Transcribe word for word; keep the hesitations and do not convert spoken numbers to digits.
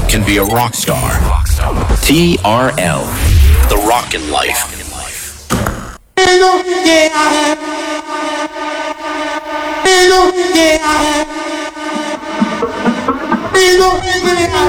can be a rock star. T R L, The Rockin' Life. Yeah.